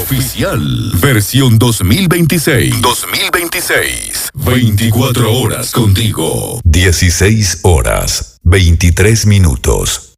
Oficial. Versión 2026. 24 horas contigo. 16 horas, 23 minutos.